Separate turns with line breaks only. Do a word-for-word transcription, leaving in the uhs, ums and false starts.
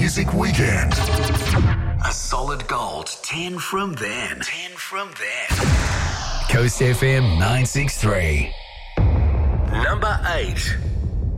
Music Weekend.
A solid gold ten from then. ten from then.
Coast F M nine six three.
Number eight.